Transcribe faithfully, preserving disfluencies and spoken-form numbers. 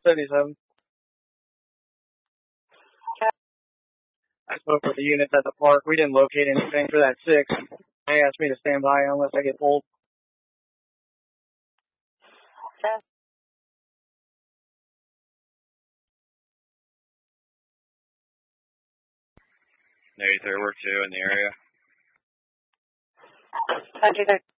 seventy-seven. I spoke with the units at the park. We didn't locate anything for that six. They asked me to stand by unless I get pulled. eighty-three, we're two in the area. Roger that.